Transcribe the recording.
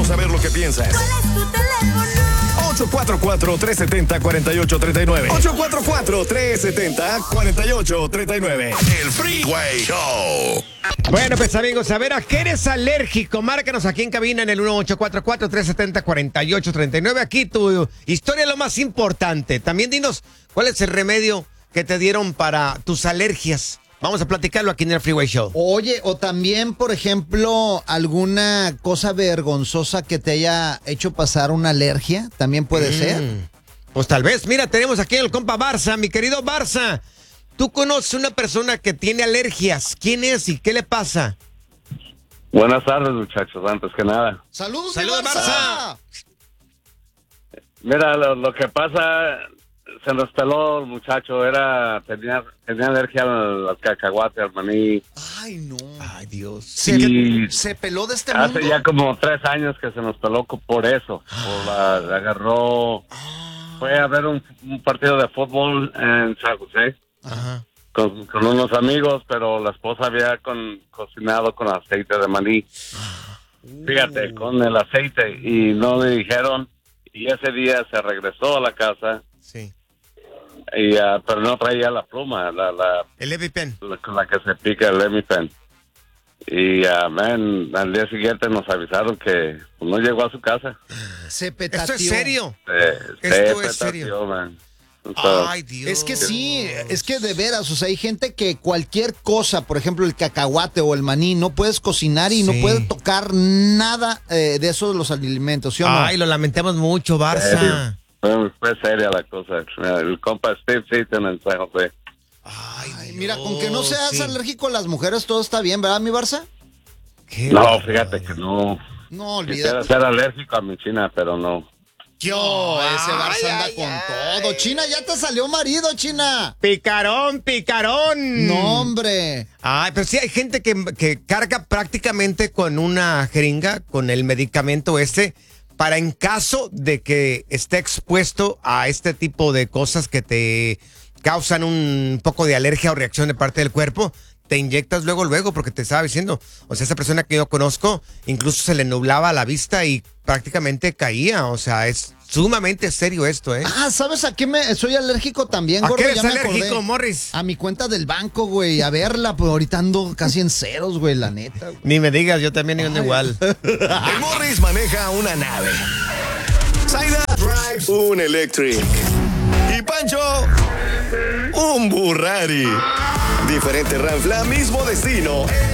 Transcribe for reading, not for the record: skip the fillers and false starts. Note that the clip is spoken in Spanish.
Queremos saber lo que piensas. ¿Cuál es tu teléfono? 844-370-4839. 844-370-4839. El Freeway Show. Bueno, pues amigos, a ver, ¿a qué eres alérgico? Márcanos aquí en cabina en el 1844-370-4839. Aquí tu historia es lo más importante. También dinos cuál es el remedio que te dieron para tus alergias. Vamos a platicarlo aquí en el Freeway Show. Oye, o también, por ejemplo, alguna cosa vergonzosa que te haya hecho pasar una alergia, también puede ser. Pues tal vez. Mira, tenemos aquí el compa Barça, mi querido Barça. ¿Tú conoces una persona que tiene alergias? ¿Quién es y qué le pasa? Buenas tardes, muchachos, antes que nada. ¡Saludos, ¡Saludos, Barça! Mira, lo que pasa, se nos peló el muchacho, tenía alergia al cacahuate, al maní. Ay, no. Ay, Dios. Se peló de este mundo. Hace ya como 3 años que se nos peló por eso. Agarró, fue a ver un partido de fútbol en San José. Ajá. Con unos amigos, pero la esposa había cocinado con aceite de maní. Fíjate, con el aceite, y no le dijeron, y ese día se regresó a la casa, Sí. y pero no traía la pluma, El EpiPen. con la que se pica el EpiPen. Y al día siguiente nos avisaron que no llegó a su casa. Se petateó. ¿Esto es serio? Se es serio. petateó, man. Ay, Dios. Es que sí, es que de veras, o sea, hay gente que cualquier cosa, por ejemplo, el cacahuate o el maní, no puedes cocinar y no puedes tocar nada de esos los alimentos, ¿sí o no? Ay, lo lamentamos mucho, Barça. Fue seria la cosa. El compa Steve Seaton en San José. Ay, mira, con que no seas alérgico a las mujeres, todo está bien, ¿verdad, mi Barça? No, fíjate que no. No, Quisiera olvídate. ser alérgico a mi china, pero no. Yo, ese Barça anda con todo. China, ya te salió marido, China. Picarón, picarón. No, hombre. Ay, pero sí hay gente que carga prácticamente con una jeringa, con el medicamento para en caso de que esté expuesto a este tipo de cosas que te causan un poco de alergia o reacción de parte del cuerpo, te inyectas luego, porque te estaba diciendo, o sea, esa persona que yo conozco, incluso se le nublaba la vista y prácticamente caía, o sea, es sumamente serio esto, ¿eh? Ah, ¿sabes a qué soy alérgico también, ¿A gordo? qué eres Ya me alérgico, acordé. Morris? A mi cuenta del banco, güey, a verla, pues ahorita ando casi en ceros, güey, la neta, güey. Ni me digas, yo también ando igual. El Morris maneja una nave. Zaida drives un Electric. Y Pancho, un Burrari. Diferente ranfla, mismo destino.